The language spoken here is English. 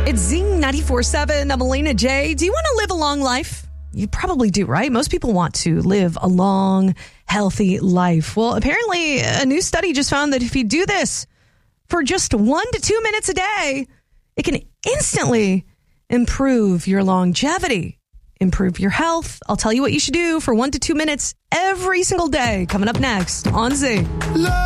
It's Zing 94.7. I'm Elena J. Do you want to live a long life? You probably do, right? Most people want to live a long, healthy life. Well, apparently, a new study just found that if you do this for just 1 to 2 minutes a day, it can instantly improve your longevity, improve your health. I'll tell you what you should do for 1 to 2 minutes every single day. Coming up next on Zing.